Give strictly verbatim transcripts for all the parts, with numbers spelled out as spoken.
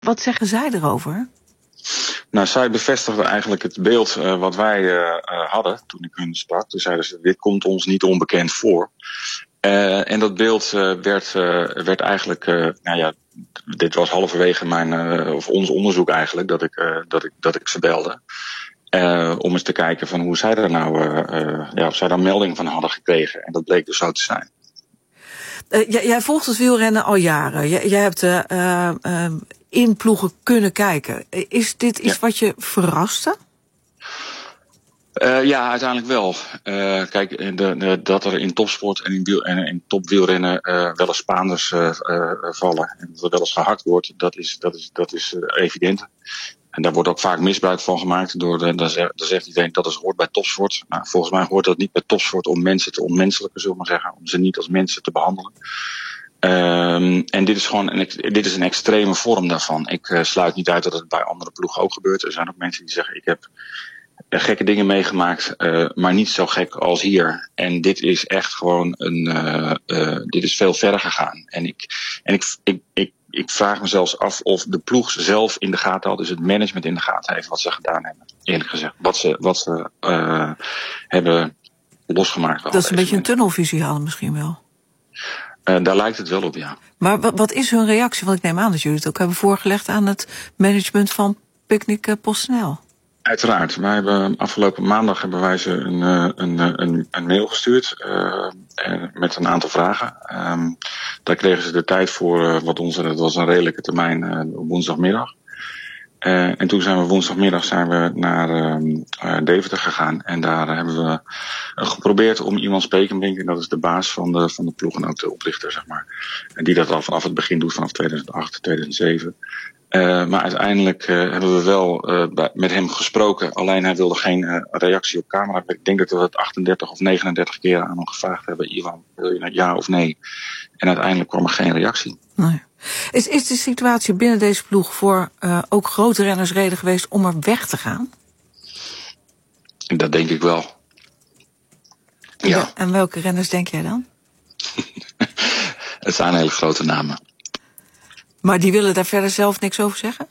Wat zeggen zij erover? Nou, zij bevestigden eigenlijk het beeld uh, wat wij uh, uh, hadden toen ik hun sprak. Toen zeiden ze, dit komt ons niet onbekend voor. Uh, en dat beeld uh, werd, uh, werd eigenlijk, uh, nou ja, dit was halverwege mijn, uh, of ons onderzoek eigenlijk, dat ik, uh, dat ik, dat ik ze belde. Uh, om eens te kijken van hoe zij daar nou, uh, uh, ja, of zij daar melding van hadden gekregen. En dat bleek dus zo te zijn. Uh, jij, jij volgt het wielrennen al jaren. Jij, jij hebt uh, uh, in ploegen kunnen kijken. Is dit iets ja. wat je verraste? Uh, ja, uiteindelijk wel. Uh, kijk, de, de, dat er in topsport en in, wiel, en in topwielrennen uh, wel eens Spaanders uh, uh, vallen en dat er wel eens gehakt wordt, dat is, dat is, dat is uh, evident. En daar wordt ook vaak misbruik van gemaakt. Door de, dan zegt iedereen dat het hoort bij topsport. Nou, volgens mij hoort dat niet bij topsport om mensen te ontmenselijken, zullen we maar zeggen. Om ze niet als mensen te behandelen. Um, en dit is gewoon een, dit is een extreme vorm daarvan. Ik uh, sluit niet uit dat het bij andere ploegen ook gebeurt. Er zijn ook mensen die zeggen, ik heb gekke dingen meegemaakt, uh, maar niet zo gek als hier. En dit is echt gewoon een, uh, uh, dit is veel verder gegaan. En ik, en ik, ik, ik, ik vraag me zelfs af of de ploeg zelf in de gaten had, dus het management in de gaten heeft wat ze gedaan hebben. Eerlijk gezegd, wat ze, wat ze uh, hebben losgemaakt. Dat ze een beetje een tunnelvisie hadden misschien wel. Uh, daar lijkt het wel op, ja. Maar wat, wat is hun reactie? Want ik neem aan dat jullie het ook hebben voorgelegd aan het management van Picnic PostNL. Uiteraard. Wij hebben afgelopen maandag hebben wij ze een, een, een, een mail gestuurd uh, met een aantal vragen. Um, daar kregen ze de tijd voor, uh, wat onze, dat was een redelijke termijn, uh, op woensdagmiddag. Uh, en toen zijn we woensdagmiddag zijn we naar uh, uh, Deventer gegaan. En daar uh, hebben we uh, geprobeerd om iemand Spekenbrink, en dat is de baas van de, van de ploeg en ook de oprichter, zeg maar. En die dat al vanaf het begin doet, vanaf tweeduizend acht, tweeduizend zeven. Uh, maar uiteindelijk uh, hebben we wel uh, bij, met hem gesproken. Alleen hij wilde geen uh, reactie op camera. Ik denk dat we het achtendertig of negenendertig keer aan hem gevraagd hebben. Ivan, wil je nou ja of nee? En uiteindelijk kwam er geen reactie. Nee. Is, is de situatie binnen deze ploeg voor uh, ook grote renners reden geweest om er weg te gaan? Dat denk ik wel. Ja. Ja, en welke renners denk jij dan? Het zijn hele grote namen. Maar die willen daar verder zelf niks over zeggen?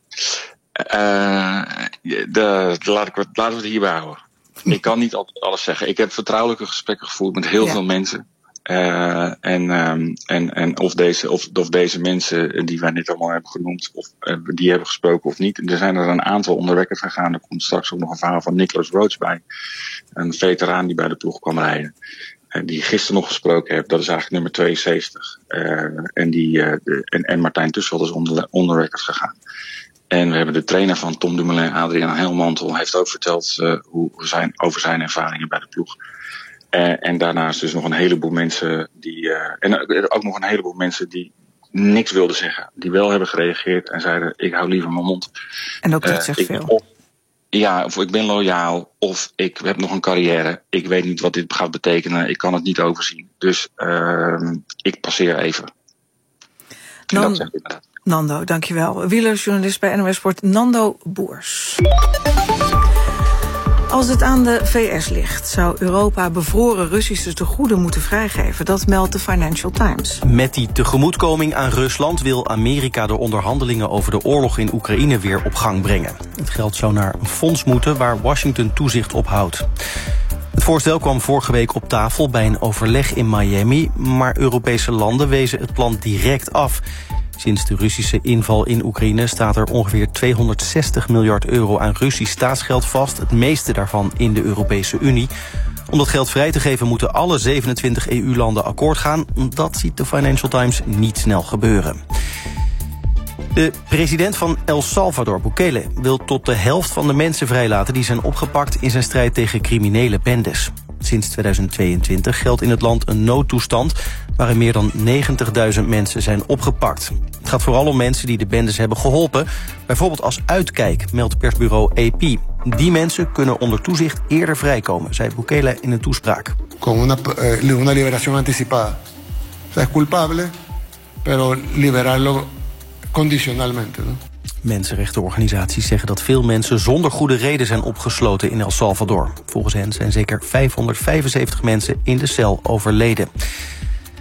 Uh, de, de, laat ik, laten we het hierbij houden. Ik kan niet altijd alles zeggen. Ik heb vertrouwelijke gesprekken gevoerd met heel ja. veel mensen. Uh, en, um, en, en of, deze, of, of deze mensen die wij net allemaal hebben genoemd, of uh, die hebben gesproken of niet. Er zijn er een aantal onder record gegaan. Er komt straks ook nog een verhaal van Nicholas Roach bij. Een veteraan die bij de ploeg kwam rijden. Uh, die gisteren nog gesproken heb. Dat is eigenlijk nummer tweeënzeventig. Uh, en, die, uh, de, en, en Martijn Tussveld is onder, onder record gegaan. En we hebben de trainer van Tom Dumoulin, Adriaan Helmantel, heeft ook verteld uh, hoe zijn, over zijn ervaringen bij de ploeg. Uh, en daarnaast dus nog een heleboel mensen die. Uh, en uh, ook nog een heleboel mensen die niks wilden zeggen. Die wel hebben gereageerd en zeiden: ik hou liever mijn mond. En ook dat uh, zegt ik, veel. Of, ja, of ik ben loyaal, of ik heb nog een carrière. Ik weet niet wat dit gaat betekenen. Ik kan het niet overzien. Dus uh, ik passeer even. Dan, dat zeg ik inderdaad. Nando, dankjewel. Wielerjournalist bij N O S Sport, Nando Boers. Als het aan de V S ligt, zou Europa bevroren Russische tegoeden moeten vrijgeven. Dat meldt de Financial Times. Met die tegemoetkoming aan Rusland wil Amerika de onderhandelingen over de oorlog in Oekraïne weer op gang brengen. Het geld zou naar een fonds moeten waar Washington toezicht op houdt. Het voorstel kwam vorige week op tafel bij een overleg in Miami, maar Europese landen wezen het plan direct af. Sinds de Russische inval in Oekraïne staat er ongeveer tweehonderdzestig miljard euro aan Russisch staatsgeld vast, het meeste daarvan in de Europese Unie. Om dat geld vrij te geven moeten alle zevenentwintig E U-landen akkoord gaan. Dat ziet de Financial Times niet snel gebeuren. De president van El Salvador, Bukele, wil tot de helft van de mensen vrijlaten die zijn opgepakt in zijn strijd tegen criminele bendes. Sinds tweeduizend tweeëntwintig geldt in het land een noodtoestand waarin meer dan negentigduizend mensen zijn opgepakt. Het gaat vooral om mensen die de bendes hebben geholpen, bijvoorbeeld als uitkijk, meldt persbureau A P. Die mensen kunnen onder toezicht eerder vrijkomen, zei Bukele in een toespraak. Con una, eh, una liberación anticipada. O sea, es culpable, pero liberarlo condicionalmente, ¿no? Mensenrechtenorganisaties zeggen dat veel mensen zonder goede reden zijn opgesloten in El Salvador. Volgens hen zijn zeker vijfhonderdvijfenzeventig mensen in de cel overleden.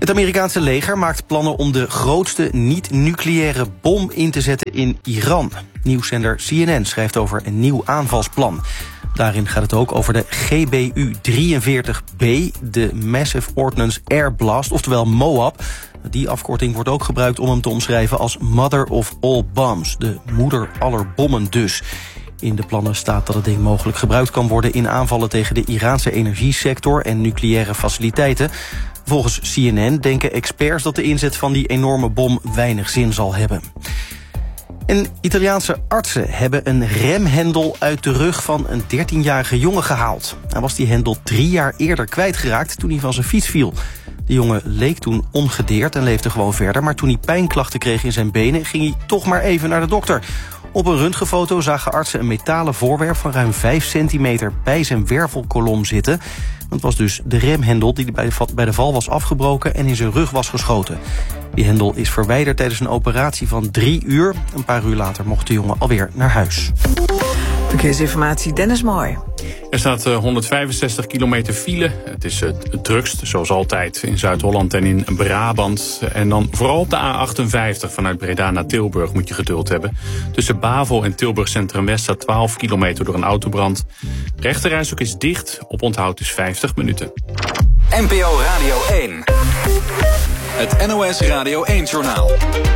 Het Amerikaanse leger maakt plannen om de grootste niet-nucleaire bom in te zetten in Iran. Nieuwszender C N N schrijft over een nieuw aanvalsplan. Daarin gaat het ook over de G B U drieënveertig B, de Massive Ordnance Air Blast, oftewel MOAB. Die afkorting wordt ook gebruikt om hem te omschrijven als Mother of All Bombs, de moeder aller bommen dus. In de plannen staat dat het ding mogelijk gebruikt kan worden in aanvallen tegen de Iraanse energiesector en nucleaire faciliteiten. Volgens C N N denken experts dat de inzet van die enorme bom weinig zin zal hebben. En Italiaanse artsen hebben een remhendel uit de rug van een dertienjarige jongen gehaald. Hij was die hendel drie jaar eerder kwijtgeraakt toen hij van zijn fiets viel. De jongen leek toen ongedeerd en leefde gewoon verder, maar toen hij pijnklachten kreeg in zijn benen ging hij toch maar even naar de dokter. Op een röntgenfoto zagen artsen een metalen voorwerp van ruim vijf centimeter bij zijn wervelkolom zitten. Dat was dus de remhendel die bij de val was afgebroken en in zijn rug was geschoten. Die hendel is verwijderd tijdens een operatie van drie uur. Een paar uur later mocht de jongen alweer naar huis. Verkeersinformatie, Dennis Mooi. Er staat uh, honderdvijfenzestig kilometer file. Het is uh, het drukst, zoals altijd, in Zuid-Holland en in Brabant. En dan vooral op de A achtenvijftig vanuit Breda naar Tilburg moet je geduld hebben. Tussen Bavel en Tilburg Centrum West staat twaalf kilometer door een autobrand. De rechterrijstrook is dicht, op onthoud is vijftig minuten. N P O Radio één. Het N O S Radio één-journaal.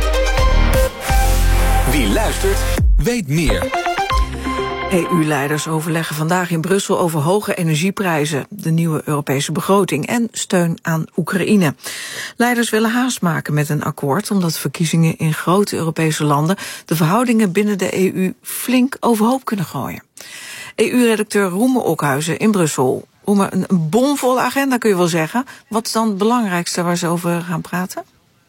Wie luistert, weet meer. E U-leiders overleggen vandaag in Brussel over hoge energieprijzen, de nieuwe Europese begroting en steun aan Oekraïne. Leiders willen haast maken met een akkoord, omdat verkiezingen in grote Europese landen de verhoudingen binnen de E U flink overhoop kunnen gooien. E U-redacteur Roemer Okhuizen in Brussel. Roemer, een bomvolle agenda kun je wel zeggen. Wat is dan het belangrijkste waar ze over gaan praten?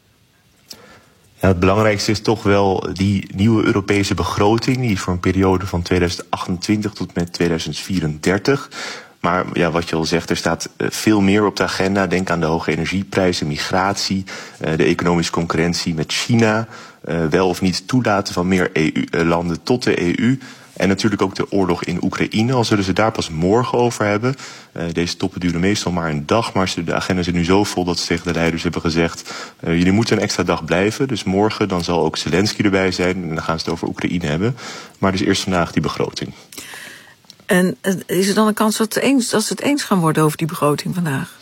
Ja, het belangrijkste is toch wel die nieuwe Europese begroting. Die is voor een periode van tweeduizend achtentwintig tot met tweeduizend vierendertig. Maar ja, wat je al zegt, er staat veel meer op de agenda. Denk aan de hoge energieprijzen, migratie, de economische concurrentie met China. Wel of niet toelaten van meer E U-landen tot de E U. En natuurlijk ook de oorlog in Oekraïne, al zullen ze daar pas morgen over hebben. Uh, deze toppen duren meestal maar een dag, maar de agenda zit nu zo vol dat ze tegen de leiders hebben gezegd, Uh, jullie moeten een extra dag blijven, dus morgen dan zal ook Zelensky erbij zijn en dan gaan ze het over Oekraïne hebben. Maar dus eerst vandaag die begroting. En is er dan een kans dat, eens, dat ze het eens gaan worden over die begroting vandaag?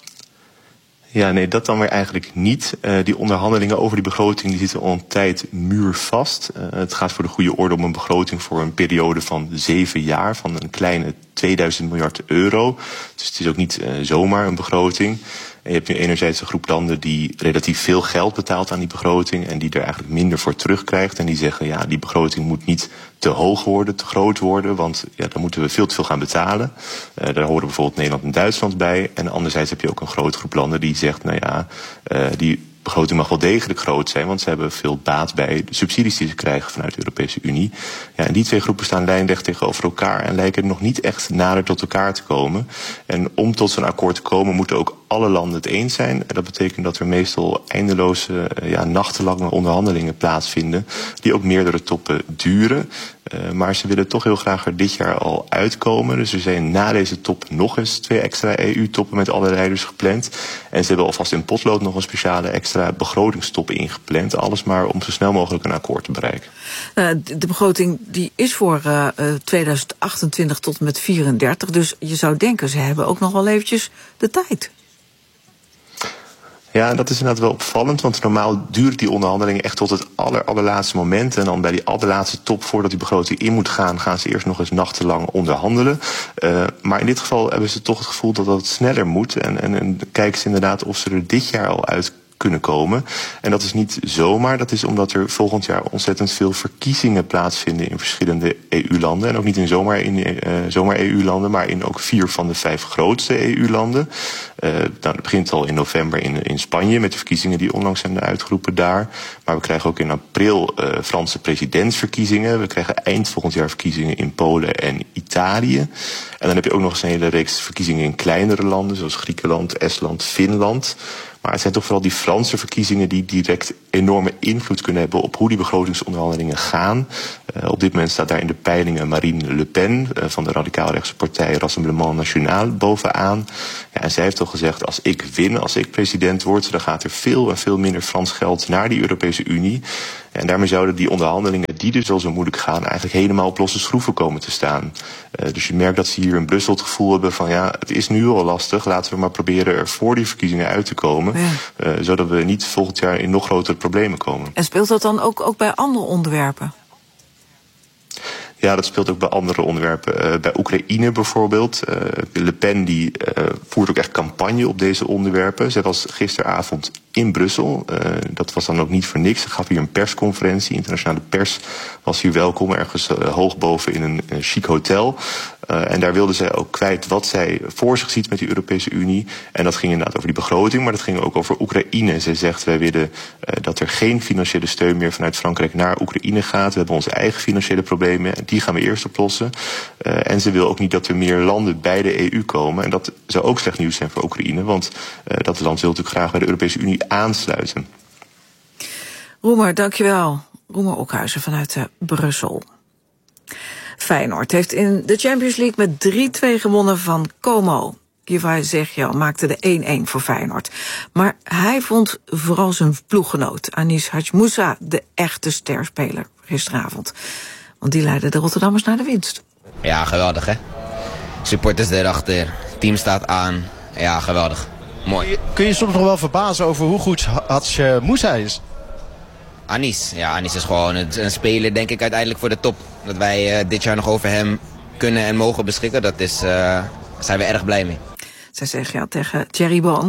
Ja, nee, dat dan weer eigenlijk niet. Uh, die onderhandelingen over die begroting die zitten al een tijd muurvast. Uh, het gaat voor de goede orde om een begroting voor een periode van zeven jaar, van een kleine tweeduizend miljard euro. Dus het is ook niet uh, zomaar een begroting. En je hebt nu enerzijds een groep landen die relatief veel geld betaalt aan die begroting en die er eigenlijk minder voor terugkrijgt. En die zeggen, ja, die begroting moet niet te hoog worden, te groot worden, want ja, dan moeten we veel te veel gaan betalen. Uh, daar horen bijvoorbeeld Nederland en Duitsland bij. En anderzijds heb je ook een grote groep landen die zegt, nou ja, uh, die begroting mag wel degelijk groot zijn, want ze hebben veel baat bij de subsidies die ze krijgen vanuit de Europese Unie. Ja, en die twee groepen staan lijnrecht tegenover elkaar en lijken nog niet echt nader tot elkaar te komen. En om tot zo'n akkoord te komen moeten ook alle landen het eens zijn. En dat betekent dat er meestal eindeloze, ja, nachtenlange onderhandelingen plaatsvinden, die ook meerdere toppen duren. Uh, maar ze willen toch heel graag er dit jaar al uitkomen. Dus er zijn na deze top nog eens twee extra E U-toppen met alle leiders gepland. En ze hebben alvast in potlood nog een speciale extra begrotingstop ingepland. Alles maar om zo snel mogelijk een akkoord te bereiken. Uh, de begroting die is voor uh, tweeduizend achtentwintig tot en met vierendertig. Dus je zou denken, ze hebben ook nog wel eventjes de tijd. Ja, dat is inderdaad wel opvallend, want normaal duurt die onderhandelingen echt tot het aller, allerlaatste moment. En dan bij die allerlaatste top, voordat die begroting in moet gaan, gaan ze eerst nog eens nachtenlang onderhandelen. Uh, maar in dit geval hebben ze toch het gevoel dat dat sneller moet. En, en, en kijken ze inderdaad of ze er dit jaar al uit kunnen komen. En dat is niet zomaar, dat is omdat er volgend jaar ontzettend veel verkiezingen plaatsvinden in verschillende E U-landen. En ook niet in zomaar in uh, zomaar E U-landen, maar in ook vier van de vijf grootste E U-landen. Uh, nou, dat begint al in november in, in Spanje met de verkiezingen die onlangs zijn uitgeroepen daar. Maar we krijgen ook in april uh, Franse presidentsverkiezingen. We krijgen eind volgend jaar verkiezingen in Polen en Italië. En dan heb je ook nog eens een hele reeks verkiezingen in kleinere landen, zoals Griekenland, Estland, Finland. Maar het zijn toch vooral die Franse verkiezingen die direct enorme invloed kunnen hebben op hoe die begrotingsonderhandelingen gaan. Uh, op dit moment staat daar in de peilingen Marine Le Pen uh, van de radicaal-rechtse partij Rassemblement National bovenaan. Ja, en zij heeft al gezegd, als ik win, als ik president word, dan gaat er veel en veel minder Frans geld naar die Europese Unie. En daarmee zouden die onderhandelingen, die dus al zo moeilijk gaan, eigenlijk helemaal op losse schroeven komen te staan. Uh, dus je merkt dat ze hier in Brussel het gevoel hebben van ja, het is nu al lastig, laten we maar proberen er voor die verkiezingen uit te komen. Ja. Uh, zodat we niet volgend jaar in nog grotere problemen komen. En speelt dat dan ook, ook bij andere onderwerpen? Ja, dat speelt ook bij andere onderwerpen. Uh, bij Oekraïne bijvoorbeeld. Uh, Le Pen die uh, voert ook echt campagne op deze onderwerpen. Zij was gisteravond in Brussel. Uh, dat was dan ook niet voor niks. Ze gaf hier een persconferentie. Internationale pers was hier welkom. Ergens uh, hoog boven in een, een chic hotel. Uh, en daar wilde zij ook kwijt wat zij voor zich ziet met die Europese Unie. En dat ging inderdaad over die begroting, maar dat ging ook over Oekraïne. Zij zegt, wij willen uh, dat er geen financiële steun meer vanuit Frankrijk naar Oekraïne gaat. We hebben onze eigen financiële problemen, die gaan we eerst oplossen. Uh, en ze wil ook niet dat er meer landen bij de E U komen. En dat zou ook slecht nieuws zijn voor Oekraïne, want uh, dat land wil natuurlijk graag bij de Europese Unie aansluiten. Roemer, dankjewel. Roemer Okhuizen vanuit uh, Brussel. Feyenoord heeft in de Champions League met drie twee gewonnen van Como. Givay Zeghial maakte de één-één voor Feyenoord. Maar hij vond vooral zijn ploeggenoot Anis Hadjmoussa de echte sterspeler gisteravond. Want die leidde de Rotterdammers naar de winst. Ja, geweldig hè. Supporters erachter, team staat aan. Ja, geweldig. Mooi. Kun je soms nog wel verbazen over hoe goed Hadjmoussa is? Anis, ja, Anis is gewoon een speler, denk ik, uiteindelijk voor de top. Dat wij uh, dit jaar nog over hem kunnen en mogen beschikken, dat is, uh, daar zijn we erg blij mee. Zij zegt ja tegen Thierry Boon.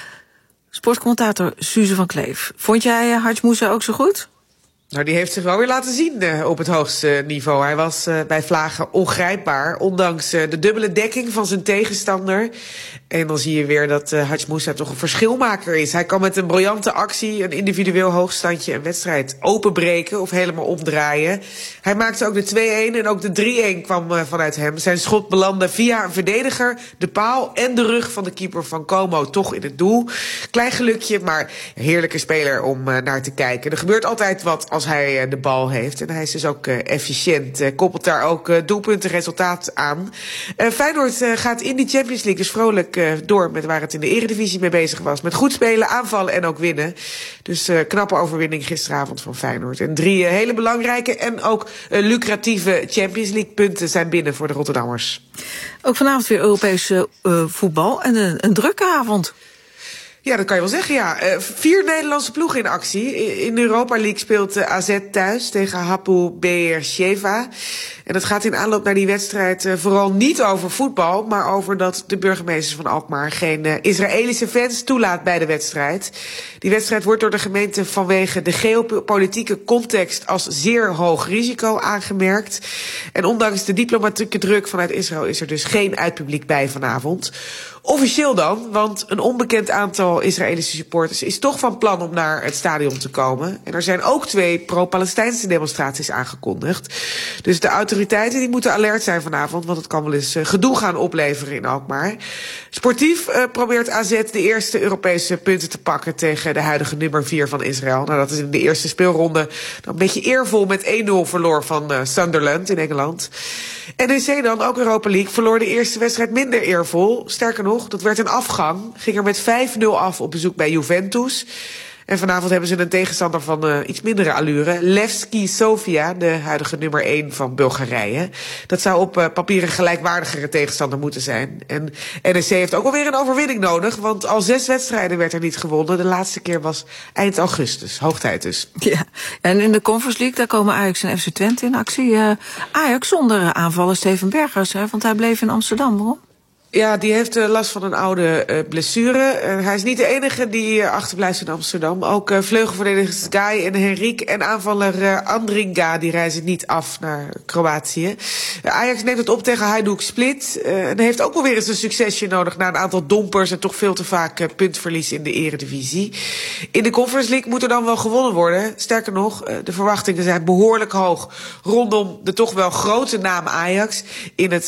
Sportcommentator Suze van Kleef. Vond jij uh, Hadjmoussa ook zo goed? Nou, die heeft zich wel weer laten zien uh, op het hoogste niveau. Hij was uh, bij Vlagen ongrijpbaar, ondanks uh, de dubbele dekking van zijn tegenstander. En dan zie je weer dat uh, Hadjmoussa toch een verschilmaker is. Hij kan met een briljante actie, een individueel hoogstandje, een wedstrijd openbreken of helemaal omdraaien. Hij maakte ook de twee-één en ook de drie-één kwam uh, vanuit hem. Zijn schot belandde via een verdediger, de paal en de rug van de keeper van Como toch in het doel. Klein gelukje, maar een heerlijke speler om uh, naar te kijken. Er gebeurt altijd wat als hij uh, de bal heeft. En hij is dus ook uh, efficiënt. Uh, koppelt daar ook uh, doelpuntenresultaat aan. Uh, Feyenoord uh, gaat in die Champions League dus vrolijk uh, door met waar het in de Eredivisie mee bezig was. Met goed spelen, aanvallen en ook winnen. Dus uh, knappe overwinning gisteravond van Feyenoord. En drie uh, hele belangrijke en ook uh, lucratieve Champions League punten zijn binnen voor de Rotterdammers. Ook vanavond weer Europese uh, voetbal en een, een drukke avond. Ja, dat kan je wel zeggen, ja. Uh, vier Nederlandse ploegen in actie. In de Europa League speelt uh, A Z thuis tegen Hapoel Beersheva. En dat gaat in aanloop naar die wedstrijd uh, vooral niet over voetbal, maar over dat de burgemeester van Alkmaar geen uh, Israëlische fans toelaat bij de wedstrijd. Die wedstrijd wordt door de gemeente vanwege de geopolitieke context als zeer hoog risico aangemerkt. En ondanks de diplomatieke druk vanuit Israël is er dus geen uitpubliek bij vanavond. Officieel dan, want een onbekend aantal Israëlische supporters is toch van plan om naar het stadion te komen. En er zijn ook twee pro-Palestijnse demonstraties aangekondigd. Dus de autoriteiten die moeten alert zijn vanavond, want het kan wel eens gedoe gaan opleveren in Alkmaar. Sportief uh, probeert A Z de eerste Europese punten te pakken tegen de huidige nummer vier van Israël. Nou, dat is in de eerste speelronde dan een beetje eervol met één nul verloor van uh, Sunderland in Engeland. N E C dan, ook Europa League, verloor de eerste wedstrijd minder eervol. Sterker nog, dat werd een afgang. Ging er met vijf nul af op bezoek bij Juventus. En vanavond hebben ze een tegenstander van uh, iets mindere allure. Levski Sofia, de huidige nummer één van Bulgarije. Dat zou op uh, papier een gelijkwaardigere tegenstander moeten zijn. En N E C heeft ook alweer een overwinning nodig, want al zes wedstrijden werd er niet gewonnen. De laatste keer was eind augustus. Hoog tijd dus. Ja, en in de Conference League, daar komen Ajax en F C Twente in actie. Uh, Ajax zonder aanvaller Steven Berghuis, hè, want hij bleef in Amsterdam. Waarom? Ja, die heeft uh, last van een oude uh, blessure. Uh, hij is niet de enige die uh, achterblijft in Amsterdam. Ook uh, vleugelverdedigers Guy en Henrique en aanvaller uh, Andringa, die reizen niet af naar Kroatië. Uh, Ajax neemt het op tegen Hajduk Split. Uh, en heeft ook wel weer eens een succesje nodig na een aantal dompers en toch veel te vaak uh, puntverlies in de Eredivisie. In de Conference League moet er dan wel gewonnen worden. Sterker nog, uh, de verwachtingen zijn behoorlijk hoog rondom de toch wel grote naam Ajax in het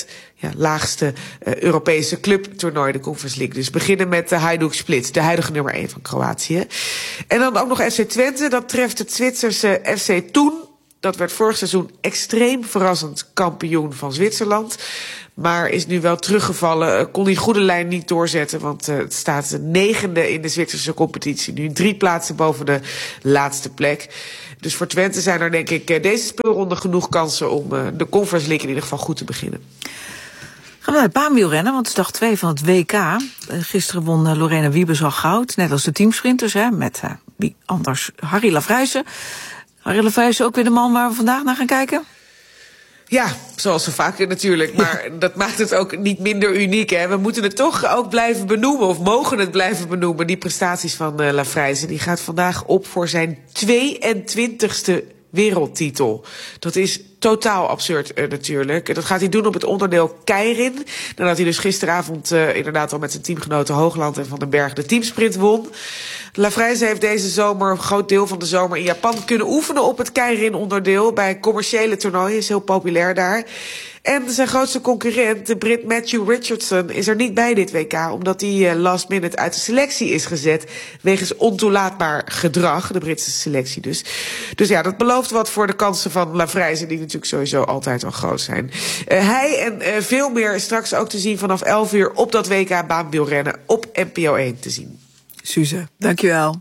ja, laagste uh, Europese clubtoernooi, de Conference League. Dus beginnen met de Hajduk Split, de huidige nummer één van Kroatië. En dan ook nog F C Twente, dat treft het Zwitserse F C Thun. Dat werd vorig seizoen extreem verrassend kampioen van Zwitserland. Maar is nu wel teruggevallen, kon die goede lijn niet doorzetten. Want uh, het staat negende in de Zwitserse competitie. Nu drie plaatsen boven de laatste plek. Dus voor Twente zijn er denk ik deze speelronde genoeg kansen om uh, de Conference League in ieder geval goed te beginnen. Gaan we naar het baanwielrennen, want het is dag twee van het W K. Uh, gisteren won uh, Lorena Wiebes al goud, net als de teamsprinters, hè, met uh, wie anders, Harry Lavruijsen. Harry Lavruijsen ook weer de man waar we vandaag naar gaan kijken? Ja, zoals zo vaak natuurlijk. Maar dat maakt het ook niet minder uniek. Hè. We moeten het toch ook blijven benoemen, of mogen het blijven benoemen. Die prestaties van uh, Lavruijsen. Die gaat vandaag op voor zijn tweeëntwintigste wereldtitel. Dat is totaal absurd uh, natuurlijk. Dat gaat hij doen op het onderdeel keirin. Nadat hij dus gisteravond uh, inderdaad al met zijn teamgenoten Hoogland en Van den Berg de teamsprint won. Lavruijsen heeft deze zomer, een groot deel van de zomer in Japan kunnen oefenen op het keirin onderdeel. Bij commerciële toernooien, is heel populair daar. En zijn grootste concurrent, de Brit Matthew Richardson, is er niet bij dit W K, omdat hij last minute uit de selectie is gezet wegens ontoelaatbaar gedrag, de Britse selectie dus. Dus ja, dat belooft wat voor de kansen van Lavruijsen, die natuurlijk sowieso altijd al groot zijn. Uh, hij en uh, veel meer straks ook te zien vanaf elf uur op dat W K baanwielrennen op N P O één te zien. Suze, dankjewel.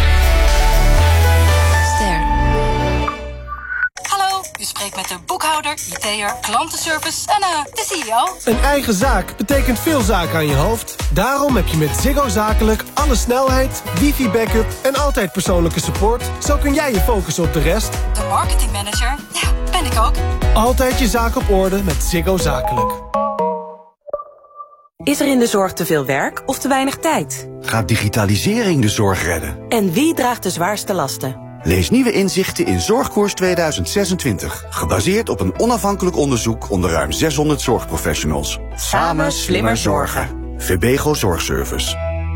Ster. Hallo, u spreekt met de boekhouder, I T'er, klantenservice en uh, de C E O. Een eigen zaak betekent veel zaken aan je hoofd. Daarom heb je met Ziggo Zakelijk alle snelheid, wifi-backup en altijd persoonlijke support. Zo kun jij je focussen op de rest. De marketingmanager, ja, ben ik ook. Altijd je zaak op orde met Ziggo Zakelijk. Is er in de zorg te veel werk of te weinig tijd? Gaat digitalisering de zorg redden? En wie draagt de zwaarste lasten? Lees nieuwe inzichten in Zorgkoers tweeduizend zesentwintig. Gebaseerd op een onafhankelijk onderzoek onder ruim zeshonderd zorgprofessionals. Samen slimmer zorgen. Verbego Zorgservice.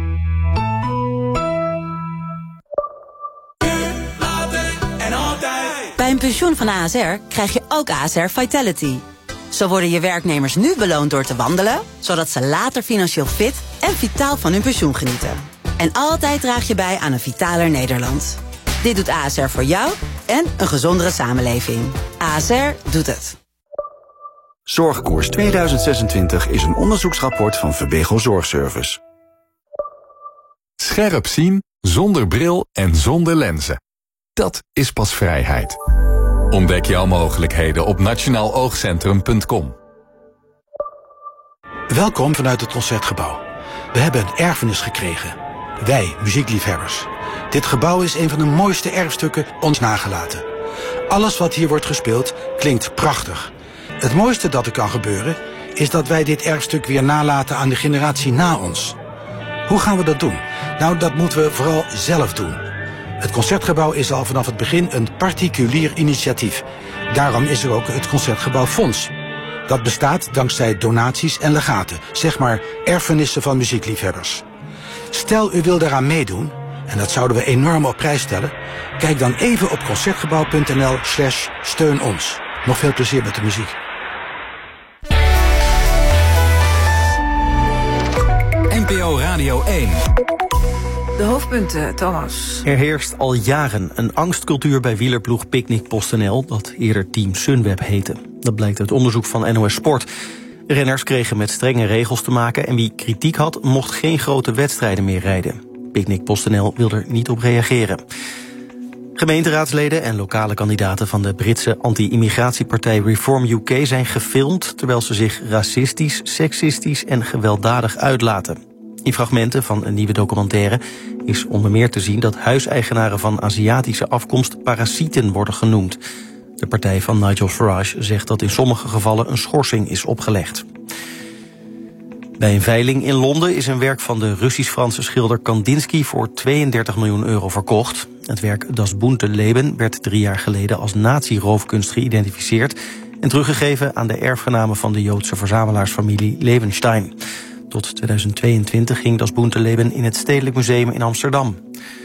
Bij een pensioen van A S R krijg je ook A S R Vitality. Zo worden je werknemers nu beloond door te wandelen, zodat ze later financieel fit en vitaal van hun pensioen genieten. En altijd draag je bij aan een vitaler Nederland. Dit doet A S R voor jou en een gezondere samenleving. A S R doet het. Zorgkoers tweeduizend zesentwintig is een onderzoeksrapport van Verbego Zorgservice. Scherp zien, zonder bril en zonder lenzen. Dat is pas vrijheid. Ontdek jouw mogelijkheden op nationaal oogcentrum punt com. Welkom vanuit het Concertgebouw. We hebben een erfenis gekregen. Wij, muziekliefhebbers. Dit gebouw is een van de mooiste erfstukken ons nagelaten. Alles wat hier wordt gespeeld klinkt prachtig. Het mooiste dat er kan gebeuren is dat wij dit erfstuk weer nalaten aan de generatie na ons. Hoe gaan we dat doen? Nou, dat moeten we vooral zelf doen. Het Concertgebouw is al vanaf het begin een particulier initiatief. Daarom is er ook het Concertgebouw Fonds. Dat bestaat dankzij donaties en legaten, zeg maar erfenissen van muziekliefhebbers. Stel u wil daaraan meedoen, en dat zouden we enorm op prijs stellen, kijk dan even op concertgebouw punt n l slash steun ons. Nog veel plezier met de muziek. N P O Radio één. De hoofdpunten, Thomas. Er heerst al jaren een angstcultuur bij wielerploeg Picnic PostNL, dat eerder Team Sunweb heette. Dat blijkt uit onderzoek van N O S Sport. Renners kregen met strenge regels te maken en wie kritiek had, mocht geen grote wedstrijden meer rijden. Picnic PostNL wil er niet op reageren. Gemeenteraadsleden en lokale kandidaten van de Britse anti-immigratiepartij Reform U K zijn gefilmd terwijl ze zich racistisch, seksistisch en gewelddadig uitlaten. In fragmenten van een nieuwe documentaire is onder meer te zien dat huiseigenaren van Aziatische afkomst parasieten worden genoemd. De partij van Nigel Farage zegt dat in sommige gevallen een schorsing is opgelegd. Bij een veiling in Londen is een werk van de Russisch-Franse schilder Kandinsky voor tweeëndertig miljoen euro verkocht. Het werk Das bunte Leben werd drie jaar geleden als nazi-roofkunst geïdentificeerd en teruggegeven aan de erfgenamen van de Joodse verzamelaarsfamilie Levenstein. Tot tweeduizend tweeëntwintig ging Das bunte Leben in het Stedelijk Museum in Amsterdam.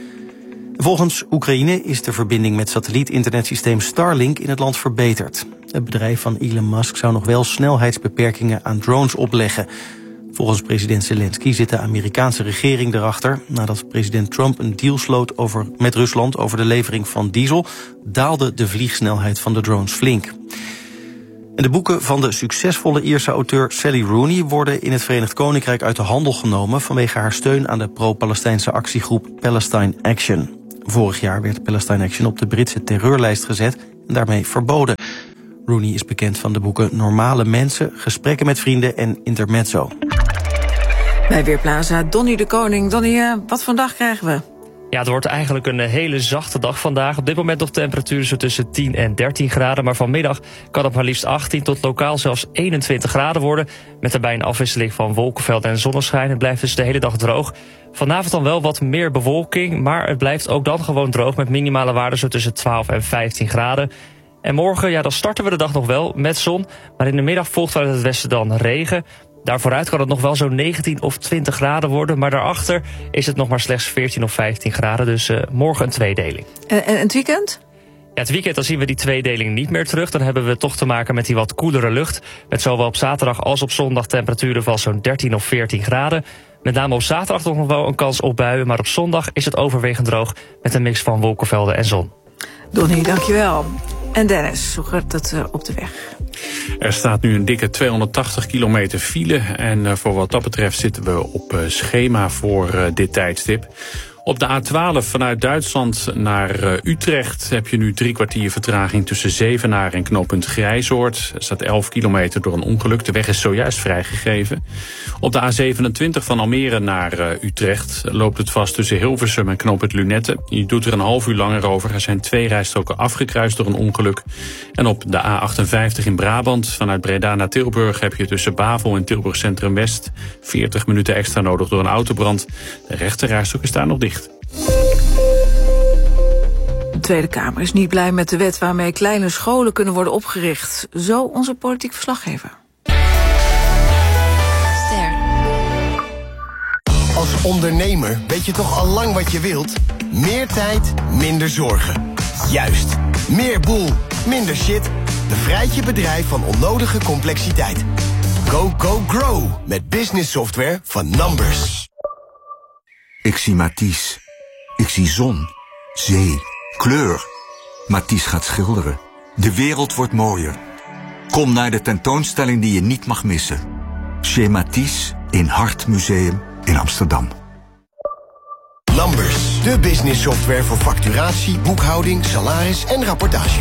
Volgens Oekraïne is de verbinding met satelliet-internetsysteem Starlink in het land verbeterd. Het bedrijf van Elon Musk zou nog wel snelheidsbeperkingen aan drones opleggen. Volgens president Zelensky zit de Amerikaanse regering erachter. Nadat president Trump een deal sloot over, met Rusland over de levering van diesel, daalde de vliegsnelheid van de drones flink. En de boeken van de succesvolle Ierse auteur Sally Rooney worden in het Verenigd Koninkrijk uit de handel genomen vanwege haar steun aan de pro-Palestijnse actiegroep Palestine Action. Vorig jaar werd Palestine Action op de Britse terreurlijst gezet en daarmee verboden. Rooney is bekend van de boeken Normale Mensen, Gesprekken met Vrienden en Intermezzo. Bij Weerplaza, Donnie de Koning. Donnie, uh, wat vandaag krijgen we? Ja, het wordt eigenlijk een hele zachte dag vandaag. Op dit moment nog temperaturen zo tussen tien en dertien graden. Maar vanmiddag kan het maar liefst achttien tot lokaal zelfs eenentwintig graden worden. Met daarbij een afwisseling van wolkenvelden en zonneschijn. Het blijft dus de hele dag droog. Vanavond dan wel wat meer bewolking. Maar het blijft ook dan gewoon droog met minimale waarden zo tussen twaalf en vijftien graden. En morgen, ja, dan starten we de dag nog wel met zon. Maar in de middag volgt vanuit het westen dan regen. Daarvooruit kan het nog wel zo'n negentien of twintig graden worden. Maar daarachter is het nog maar slechts veertien of vijftien graden. Dus uh, morgen een tweedeling. En, en het weekend? Ja, het weekend dan zien we die tweedeling niet meer terug. Dan hebben we toch te maken met die wat koelere lucht. Met zowel op zaterdag als op zondag temperaturen van zo'n dertien of veertien graden. Met name op zaterdag toch nog wel een kans op buien. Maar op zondag is het overwegend droog met een mix van wolkenvelden en zon. Donnie, dankjewel. En Dennis, hoe gaat het uh, op de weg? Er staat nu een dikke tweehonderdtachtig kilometer file. En uh, voor wat dat betreft zitten we op uh, schema voor uh, dit tijdstip. Op de A twaalf vanuit Duitsland naar uh, Utrecht heb je nu drie kwartier vertraging tussen Zevenaar en knooppunt Grijzoord. Er staat elf kilometer door een ongeluk. De weg is zojuist vrijgegeven. Op de A zevenentwintig van Almere naar uh, Utrecht loopt het vast tussen Hilversum en knooppunt Lunette. Je doet er een half uur langer over. Er zijn twee rijstroken afgekruist door een ongeluk. En op de A achtenvijftig in Brabant vanuit Breda naar Tilburg heb je tussen Bavel en Tilburg Centrum West veertig minuten extra nodig door een autobrand. De rechte rijstrook is daar nog dicht. De Tweede Kamer is niet blij met de wet waarmee kleine scholen kunnen worden opgericht. Zo onze politiek verslaggever. Ster. Als ondernemer weet je toch al lang wat je wilt? Meer tijd, minder zorgen. Juist. Meer boel, minder shit. Bevrijd je bedrijf van onnodige complexiteit. Go, go, grow. Met business software van Numbers. Ik zie Matisse. Ik zie zon, zee, kleur. Matisse gaat schilderen. De wereld wordt mooier. Kom naar de tentoonstelling die je niet mag missen. Chez Matisse in Hart Museum in Amsterdam. Numbers, de business software voor facturatie, boekhouding, salaris en rapportage.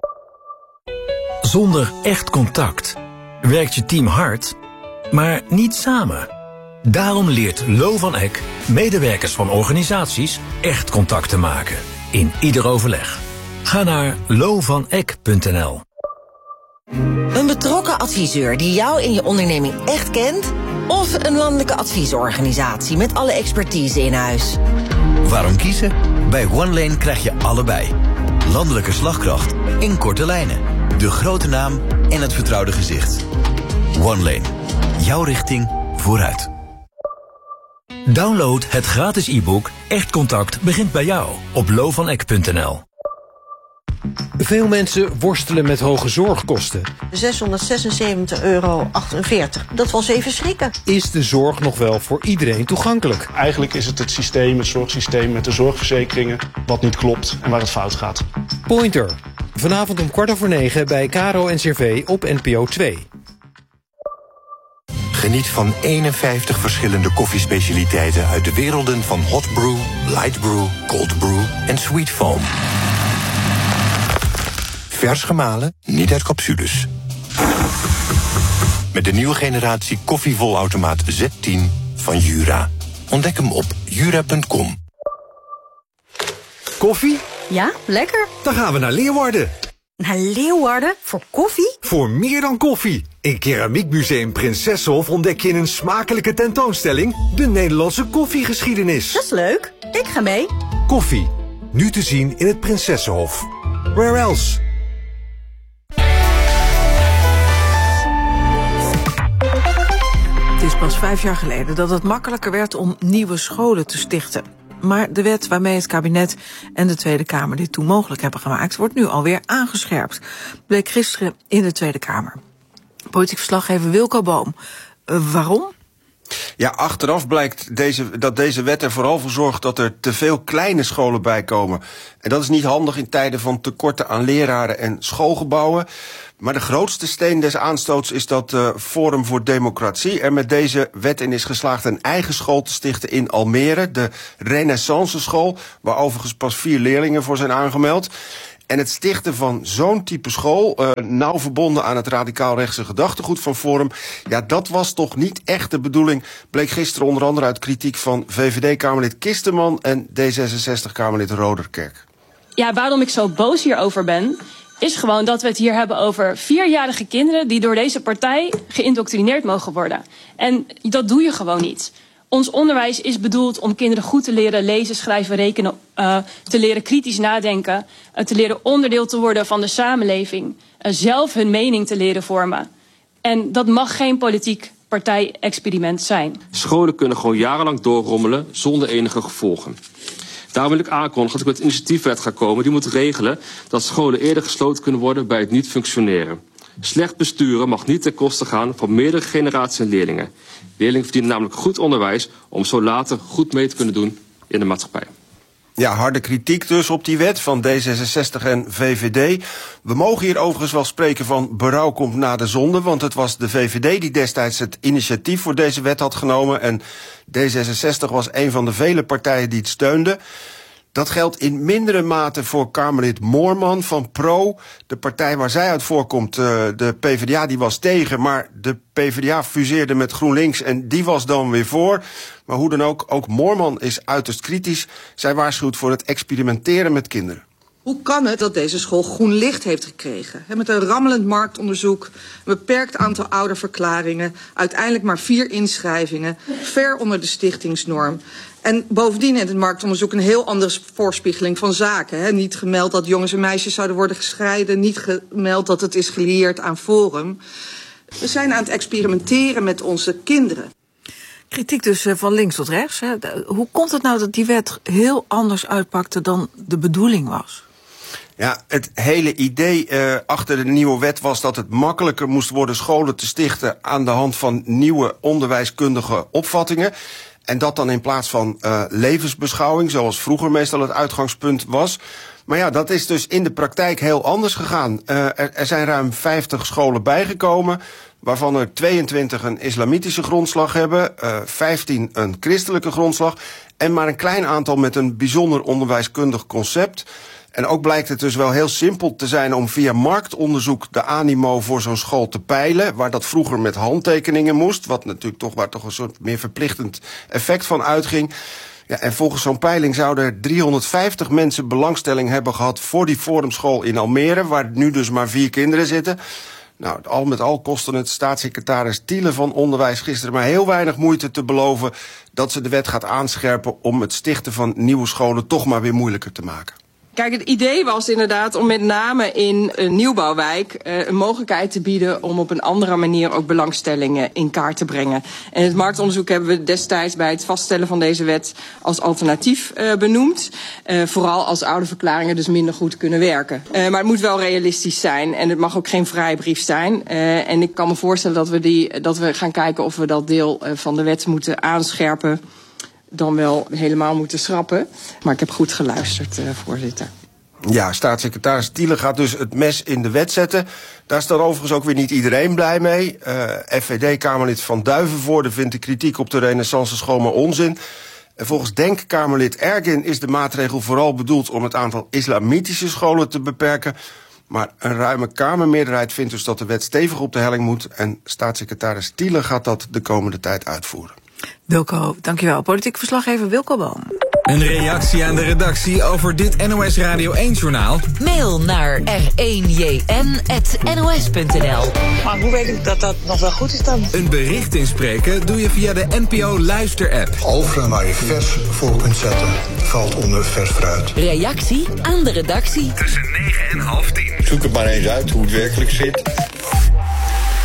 Zonder echt contact werkt je team hard, maar niet samen. Daarom leert Lo van Eck medewerkers van organisaties echt contact te maken. In ieder overleg. Ga naar lo van eck punt n l. Een betrokken adviseur die jou in je onderneming echt kent? Of een landelijke adviesorganisatie met alle expertise in huis? Waarom kiezen? Bij OneLane krijg je allebei. Landelijke slagkracht in korte lijnen. De grote naam en het vertrouwde gezicht. OneLane. Jouw richting vooruit. Download het gratis e-book Echt Contact begint bij jou op lo van eck punt n l. Veel mensen worstelen met hoge zorgkosten. zeshonderdzesenzeventig euro achtenveertig. Dat was even schrikken. Is de zorg nog wel voor iedereen toegankelijk? Eigenlijk is het het systeem, het zorgsysteem met de zorgverzekeringen wat niet klopt en waar het fout gaat. Pointer. Vanavond om kwart over negen bij Caro en C V op N P O twee. Geniet van eenenvijftig verschillende koffiespecialiteiten uit de werelden van hot brew, light brew, cold brew en sweet foam. Vers gemalen, niet uit capsules. Met de nieuwe generatie koffievolautomaat Z tien van Jura. Ontdek hem op jura punt com. Koffie? Ja, lekker. Dan gaan we naar Leeuwarden. Naar Leeuwarden? Voor koffie? Voor meer dan koffie. In Keramiekmuseum Prinsessenhof ontdek je in een smakelijke tentoonstelling de Nederlandse koffiegeschiedenis. Dat is leuk. Ik ga mee. Koffie. Nu te zien in het Prinsessenhof. Where else? Het is pas vijf jaar geleden dat het makkelijker werd om nieuwe scholen te stichten. Maar de wet waarmee het kabinet en de Tweede Kamer dit toen mogelijk hebben gemaakt, wordt nu alweer aangescherpt. Bleek gisteren in de Tweede Kamer. Politiek verslaggever Wilco Boom. Uh, waarom? Ja, achteraf blijkt deze, dat deze wet er vooral voor zorgt dat er te veel kleine scholen bijkomen. En dat is niet handig in tijden van tekorten aan leraren en schoolgebouwen. Maar de grootste steen des aanstoots is dat uh, Forum voor Democratie er met deze wet in is geslaagd een eigen school te stichten in Almere, de Renaissance School, waar overigens pas vier leerlingen voor zijn aangemeld. En het stichten van zo'n type school, uh, nauw verbonden aan het radicaal-rechtse gedachtegoed van Forum, ja, dat was toch niet echt de bedoeling, bleek gisteren onder andere uit kritiek van V V D-Kamerlid Kisterman en D zesenzestig-Kamerlid Roderkerk. Ja, waarom ik zo boos hierover ben, is gewoon dat we het hier hebben over vierjarige kinderen die door deze partij geïndoctrineerd mogen worden. En dat doe je gewoon niet. Ons onderwijs is bedoeld om kinderen goed te leren lezen, schrijven, rekenen, uh, te leren kritisch nadenken, uh, te leren onderdeel te worden van de samenleving, uh, zelf hun mening te leren vormen. En dat mag geen politiek partij-experiment zijn. Scholen kunnen gewoon jarenlang doorrommelen zonder enige gevolgen. Daarom wil ik aankondigen dat ik met een initiatiefwet ga komen die moet regelen dat scholen eerder gesloten kunnen worden bij het niet functioneren. Slecht besturen mag niet ten koste gaan van meerdere generaties leerlingen. Leerlingen verdienen namelijk goed onderwijs om zo later goed mee te kunnen doen in de maatschappij. Ja, harde kritiek dus op die wet van D zesenzestig en V V D. We mogen hier overigens wel spreken van berouw komt na de zonde, want het was de V V D die destijds het initiatief voor deze wet had genomen en D zesenzestig was een van de vele partijen die het steunde. Dat geldt in mindere mate voor Kamerlid Moorman van Pro. De partij waar zij uit voorkomt, de PvdA, die was tegen, maar de PvdA fuseerde met GroenLinks en die was dan weer voor. Maar hoe dan ook, ook Moorman is uiterst kritisch. Zij waarschuwt voor het experimenteren met kinderen. Hoe kan het dat deze school groen licht heeft gekregen? He, met een rammelend marktonderzoek, een beperkt aantal ouderverklaringen, uiteindelijk maar vier inschrijvingen, ver onder de stichtingsnorm. En bovendien in het marktonderzoek een heel andere voorspiegeling van zaken. He. Niet gemeld dat jongens en meisjes zouden worden gescheiden, niet gemeld dat het is gelieerd aan Forum. We zijn aan het experimenteren met onze kinderen. Kritiek dus van links tot rechts. Hè. Hoe komt het nou dat die wet heel anders uitpakte dan de bedoeling was? Ja, het hele idee uh, achter de nieuwe wet was dat het makkelijker moest worden scholen te stichten aan de hand van nieuwe onderwijskundige opvattingen. En dat dan in plaats van uh, levensbeschouwing, zoals vroeger meestal het uitgangspunt was. Maar ja, dat is dus in de praktijk heel anders gegaan. Uh, er, er zijn ruim vijftig scholen bijgekomen, waarvan er tweeëntwintig een islamitische grondslag hebben, uh, vijftien een christelijke grondslag en maar een klein aantal met een bijzonder onderwijskundig concept. En ook blijkt het dus wel heel simpel te zijn om via marktonderzoek de animo voor zo'n school te peilen, waar dat vroeger met handtekeningen moest, wat natuurlijk toch waar toch een soort meer verplichtend effect van uitging. Ja, en volgens zo'n peiling zouden er driehonderdvijftig mensen belangstelling hebben gehad voor die forumschool in Almere, waar nu dus maar vier kinderen zitten. Nou, al met al kostte het staatssecretaris Thiele van Onderwijs gisteren maar heel weinig moeite te beloven dat ze de wet gaat aanscherpen om het stichten van nieuwe scholen toch maar weer moeilijker te maken. Kijk, het idee was inderdaad om met name in een nieuwbouwwijk uh, een mogelijkheid te bieden om op een andere manier ook belangstellingen in kaart te brengen. En het marktonderzoek hebben we destijds bij het vaststellen van deze wet als alternatief uh, benoemd. Uh, vooral als ouderverklaringen dus minder goed kunnen werken. Uh, maar het moet wel realistisch zijn en het mag ook geen vrijbrief zijn. Uh, en ik kan me voorstellen dat we, die, dat we gaan kijken of we dat deel uh, van de wet moeten aanscherpen, dan wel helemaal moeten schrappen. Maar ik heb goed geluisterd, uh, voorzitter. Ja, staatssecretaris Thiele gaat dus het mes in de wet zetten. Daar is dan overigens ook weer niet iedereen blij mee. Uh, F V D-Kamerlid Van Duivenvoorde vindt de kritiek op de Renaissance School maar onzin. En volgens Denk-Kamerlid Ergin is de maatregel vooral bedoeld om het aantal islamitische scholen te beperken. Maar een ruime Kamermeerderheid vindt dus dat de wet stevig op de helling moet. En staatssecretaris Thiele gaat dat de komende tijd uitvoeren. Wilco, dankjewel. Politiek verslaggever Wilco Boom. Een reactie aan de redactie over dit N O S Radio één-journaal? Mail naar r één j n apenstaartje n o s punt n l. Maar hoe weet ik dat dat nog wel goed is dan? Een bericht inspreken doe je via de N P O Luister-app. Overal waar je vers voor kunt zetten, valt onder vers fruit. Reactie aan de redactie. Tussen negen en half tien. Zoek het maar eens uit hoe het werkelijk zit.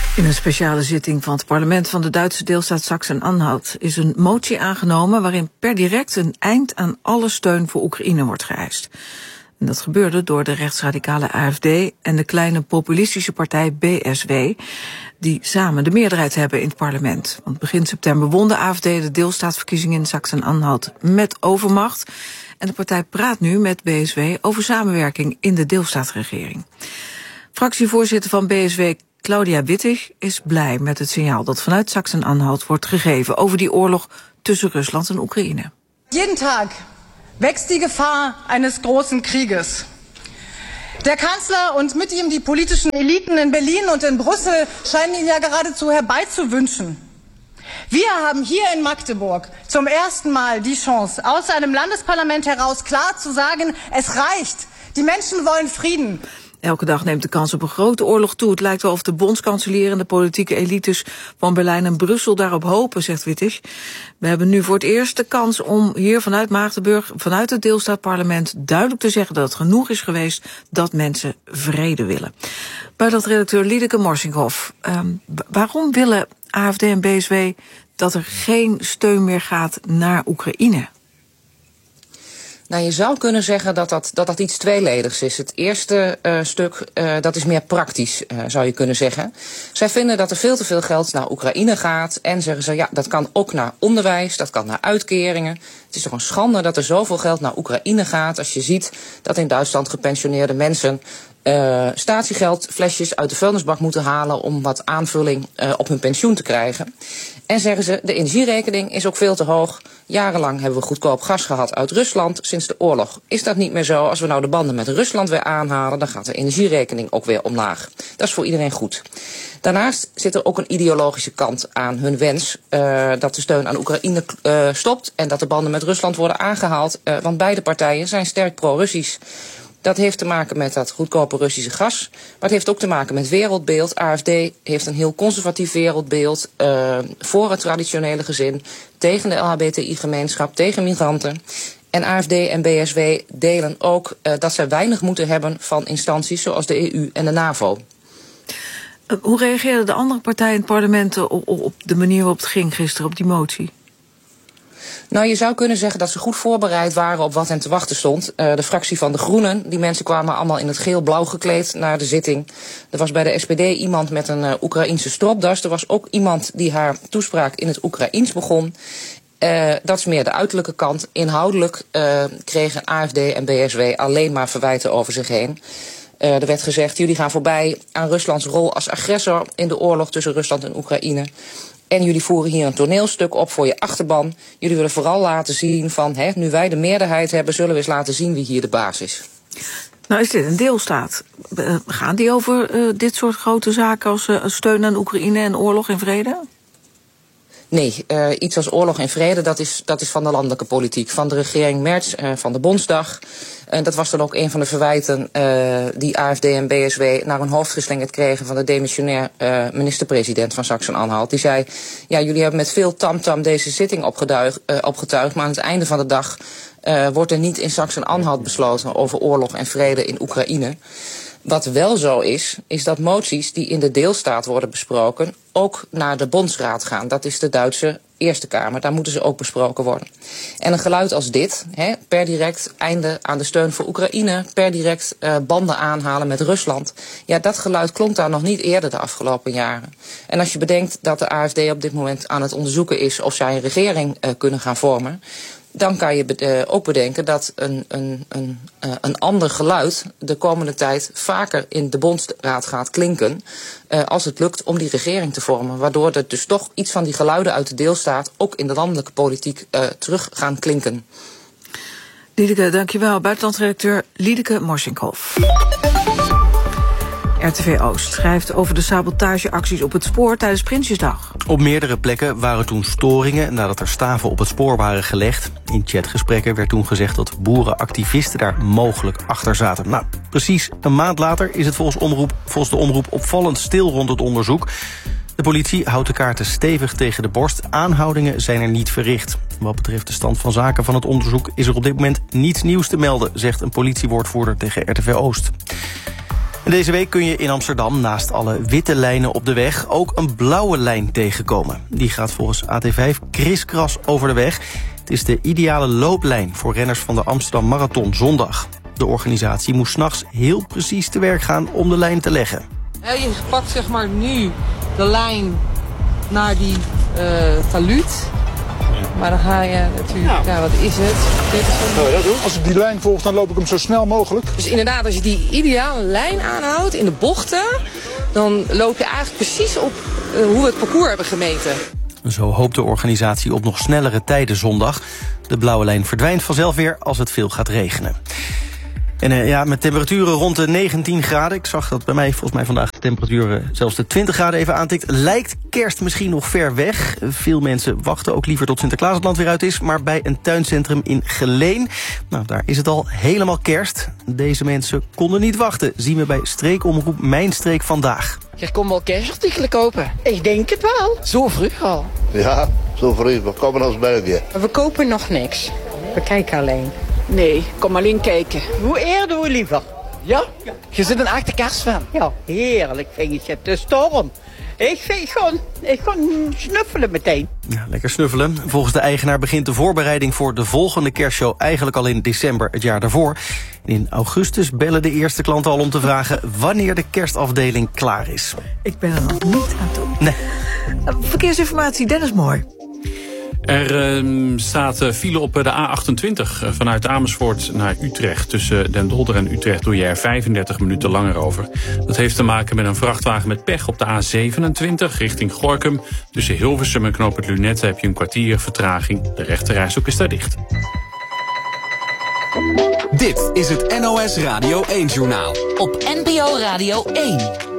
In een speciale zitting van het parlement van de Duitse deelstaat Sachsen-Anhalt is een motie aangenomen waarin per direct een eind aan alle steun voor Oekraïne wordt geëist. En dat gebeurde door de rechtsradicale A F D en de kleine populistische partij B S W, die samen de meerderheid hebben in het parlement. Want begin september won de A F D de deelstaatsverkiezingen in Sachsen-Anhalt met overmacht. En de partij praat nu met B S W over samenwerking in de deelstaatsregering. Fractievoorzitter van B S W, Claudia Wittig, is blij met het signaal dat vanuit Sachsen-Anhalt wordt gegeven over die oorlog tussen Rusland en Oekraïne. Jeden Tag wächst die Gefahr eines großen Krieges. Der Kanzler und mit ihm die politischen Eliten in Berlin und in Brüssel scheinen ihn ja geradezu herbeizuwünschen. Wir haben hier in Magdeburg zum ersten Mal die Chance, aus einem Landesparlament heraus klar zu sagen, es reicht. Die Menschen wollen Frieden. Elke dag neemt de kans op een grote oorlog toe. Het lijkt wel of de bondskanselier en de politieke elites van Berlijn en Brussel daarop hopen, zegt Wittig. We hebben nu voor het eerst de kans om hier vanuit Magdeburg, vanuit het deelstaatparlement, duidelijk te zeggen dat het genoeg is geweest dat mensen vrede willen. Buitenlandredacteur Liedeke Morsinghoff, um, waarom willen A F D en B S W dat er geen steun meer gaat naar Oekraïne? Nou, je zou kunnen zeggen dat dat, dat, dat iets tweeledigs is. Het eerste uh, stuk, uh, dat is meer praktisch, uh, zou je kunnen zeggen. Zij vinden dat er veel te veel geld naar Oekraïne gaat. En zeggen ze, ja, dat kan ook naar onderwijs, dat kan naar uitkeringen. Het is toch een schande dat er zoveel geld naar Oekraïne gaat, als je ziet dat in Duitsland gepensioneerde mensen Uh, statiegeldflesjes uit de vuilnisbak moeten halen om wat aanvulling uh, op hun pensioen te krijgen. En zeggen ze, de energierekening is ook veel te hoog. Jarenlang hebben we goedkoop gas gehad uit Rusland. Sinds de oorlog is dat niet meer zo. Als we nou de banden met Rusland weer aanhalen, dan gaat de energierekening ook weer omlaag. Dat is voor iedereen goed. Daarnaast zit er ook een ideologische kant aan hun wens uh, dat de steun aan Oekraïne uh, stopt en dat de banden met Rusland worden aangehaald. Uh, want beide partijen zijn sterk pro-Russisch. Dat heeft te maken met dat goedkope Russische gas. Maar het heeft ook te maken met wereldbeeld. A F D heeft een heel conservatief wereldbeeld uh, voor het traditionele gezin, tegen de L H B T I-gemeenschap, tegen migranten. En A F D en B S W delen ook uh, dat zij weinig moeten hebben van instanties zoals de E U en de NAVO. Uh, hoe reageerden de andere partijen in het parlement op, op de manier waarop het ging gisteren, op die motie? Nou, je zou kunnen zeggen dat ze goed voorbereid waren op wat hen te wachten stond. Uh, de fractie van de Groenen, die mensen kwamen allemaal in het geel-blauw gekleed naar de zitting. Er was bij de S P D iemand met een uh, Oekraïense stropdas. Er was ook iemand die haar toespraak in het Oekraïens begon. Uh, dat is meer de uiterlijke kant. Inhoudelijk uh, kregen A F D en B S W alleen maar verwijten over zich heen. Uh, er werd gezegd, jullie gaan voorbij aan Ruslands rol als agressor in de oorlog tussen Rusland en Oekraïne. En jullie voeren hier een toneelstuk op voor je achterban. Jullie willen vooral laten zien van, hè, nu wij de meerderheid hebben, zullen we eens laten zien wie hier de baas is. Nou, is dit een deelstaat? Uh, gaan die over uh, dit soort grote zaken als uh, steun aan Oekraïne en oorlog en vrede? Nee, uh, iets als oorlog en vrede, dat is, dat is van de landelijke politiek. Van de regering Merz, uh, van de Bondsdag. En dat was dan ook een van de verwijten uh, die A F D en B S W naar hun hoofd geslingerd kregen van de demissionair uh, minister-president van Sachsen-Anhalt. Die zei, ja, jullie hebben met veel tamtam deze zitting opgetuigd, uh, opgetuigd, maar aan het einde van de dag uh, wordt er niet in Sachsen-Anhalt besloten over oorlog en vrede in Oekraïne. Wat wel zo is, is dat moties die in de deelstaat worden besproken ook naar de Bondsraad gaan. Dat is de Duitse Eerste Kamer, daar moeten ze ook besproken worden. En een geluid als dit, hè, per direct einde aan de steun voor Oekraïne, per direct uh, banden aanhalen met Rusland. Ja, dat geluid klonk daar nog niet eerder de afgelopen jaren. En als je bedenkt dat de A F D op dit moment aan het onderzoeken is of zij een regering uh, kunnen gaan vormen, dan kan je uh, ook bedenken dat een, een, een, uh, een ander geluid de komende tijd vaker in de Bondsraad gaat klinken uh, als het lukt om die regering te vormen. Waardoor er dus toch iets van die geluiden uit de deelstaat ook in de landelijke politiek uh, terug gaan klinken. Liedeke, dankjewel. Buitenlandredacteur Liedeke Morsinghoff. R T V Oost schrijft over de sabotageacties op het spoor tijdens Prinsjesdag. Op meerdere plekken waren toen storingen nadat er staven op het spoor waren gelegd. In chatgesprekken werd toen gezegd dat boerenactivisten daar mogelijk achter zaten. Nou, precies een maand later is het volgens, omroep, volgens de omroep opvallend stil rond het onderzoek. De politie houdt de kaarten stevig tegen de borst. Aanhoudingen zijn er niet verricht. Wat betreft de stand van zaken van het onderzoek is er op dit moment niets nieuws te melden, zegt een politiewoordvoerder tegen R T V Oost. Deze week kun je in Amsterdam naast alle witte lijnen op de weg ook een blauwe lijn tegenkomen. Die gaat volgens A T vijf kriskras over de weg. Het is de ideale looplijn voor renners van de Amsterdam Marathon zondag. De organisatie moest 's nachts heel precies te werk gaan om de lijn te leggen. Je pakt zeg maar nu de lijn naar die uh, taluut. Maar dan ga je natuurlijk, ja, wat is het? Nou, dat doen. Als ik die lijn volg, dan loop ik hem zo snel mogelijk. Dus inderdaad, als je die ideale lijn aanhoudt in de bochten, dan loop je eigenlijk precies op uh, hoe we het parcours hebben gemeten. Zo hoopt de organisatie op nog snellere tijden zondag. De blauwe lijn verdwijnt vanzelf weer als het veel gaat regenen. En uh, ja, met temperaturen rond de negentien graden. Ik zag dat bij mij volgens mij vandaag de temperatuur uh, zelfs de twintig graden even aantikt. Lijkt kerst misschien nog ver weg. Uh, veel mensen wachten ook liever tot Sinterklaas het land weer uit is. Maar bij een tuincentrum in Geleen, nou, daar is het al helemaal kerst. Deze mensen konden niet wachten, zien we bij streekomroep Mijn Streek vandaag. Je kon wel kerstartikelen kopen. Ik denk het wel. Zo vroeg al. Ja, zo vroeg. We komen als België. We kopen nog niks. We kijken alleen. Nee, kom alleen kijken. Hoe eerder, hoe liever. Ja? Je zit een echte kerstfan. Ja, heerlijk vind je het. De storm. Ik vind gewoon, ik gewoon snuffelen meteen. Ja, lekker snuffelen. Volgens de eigenaar begint de voorbereiding voor de volgende kerstshow eigenlijk al in december het jaar daarvoor. En in augustus bellen de eerste klanten al om te vragen wanneer de kerstafdeling klaar is. Ik ben er nog niet aan toe. Nee. Verkeersinformatie, Dennis Mooi. Er uh, staat uh, file op de A achtentwintig uh, vanuit Amersfoort naar Utrecht. Tussen Den Dolder en Utrecht doe je er vijfendertig minuten langer over. Dat heeft te maken met een vrachtwagen met pech op de A zevenentwintig richting Gorinchem. Tussen Hilversum en Knoop het Lunette heb je een kwartier vertraging. De rechterrijstrook is daar dicht. Dit is het N O S Radio één-journaal. Op N P O Radio één.